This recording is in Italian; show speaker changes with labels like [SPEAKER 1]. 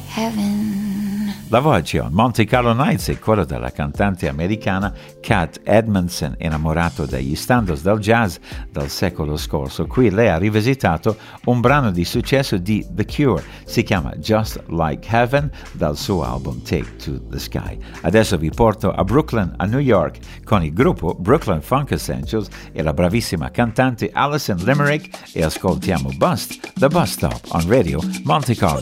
[SPEAKER 1] heaven.
[SPEAKER 2] La voce on Monte Carlo Nights è quella della cantante americana Cat Edmondson, innamorato degli standards del jazz del secolo scorso. Qui lei ha rivisitato un brano di successo di The Cure, si chiama Just Like Heaven, dal suo album Take to the Sky. Adesso vi porto a Brooklyn, a New York, con il gruppo Brooklyn Funk Essentials e la bravissima cantante Alison Limerick, e ascoltiamo Bust, The Bus Stop on Radio Monte Carlo.